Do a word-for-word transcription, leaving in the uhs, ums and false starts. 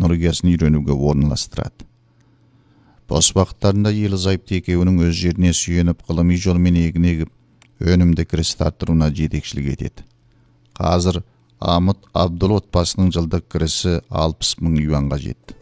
технологиясын үйренуге орналастырады. Бос уақыттарында Ерлі-Зайыпты екеуінің өз жеріне сүйеніп, ғылыми жолмен егін егіп, өнімді кіріс арттыруына жетекшілік етеді. Қазір Амыт Абдул отбасының жылдық кірісі алпыс мың юанға жетті.